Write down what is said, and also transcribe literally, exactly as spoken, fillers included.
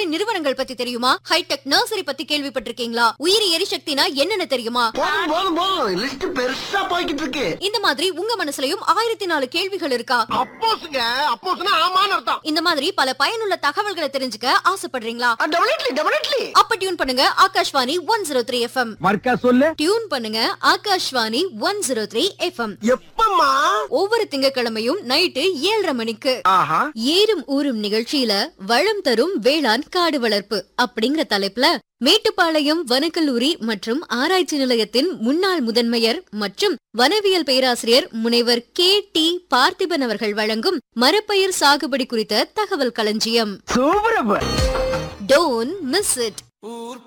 நிறுவனங்கள் பத்தி தெரியுமா? ஹைடெக் நர்சரி பத்தி கேள்விப்பட்டிருக்கீங்களா? உயிரி எரிசக்தினா என்னன்னு தெரியுமா? போதும் போதும் போதும் லிஸ்ட் பெருசா போய்கிட்டு இருக்கு. இந்த மாதிரி உங்க மனசுலயும் ஆயிரத்தி நாலு கேள்விகள் இருக்கா? அப்போஸ்ங்க அப்போஸ்னா ஆமான்னு அர்த்தம். இந்த மாதிரி பல பயனுள்ள தகவல்களை தெரிஞ்சுக்க ஆசைப்படுறீங்களா? Definitely definitely. அப்ப டியூன் பண்ணுங்க Akashvani one zero three FM. மர்க்கா சொல்லு. டியூன் பண்ணுங்க Akashvani one zero three FM. எப்பம்மா? ஒவ்வொரு திங்கட்கிழமையும் நைட்டு ஏழரை மணிக்கு. ஆஹா. ஏறும் ஊரும் நிகழ்ச்சியில வளம் தரும் வேளாண் காடு வளர்ப்பு அப்படிங்கிற தலைப்புல மேட்டுப்பாளையம் வனக்கல்லூரி மற்றும் ஆராய்ச்சி நிலையத்தின் முன்னாள் முதன்மையர் மற்றும் வனவியல் பேராசிரியர் முனைவர் கே டி பார்த்திபன் அவர்கள் வழங்கும் மரப்பயிர் சாகுபடி குறித்த தகவல் களஞ்சியம். சூப்பர். Don't miss it.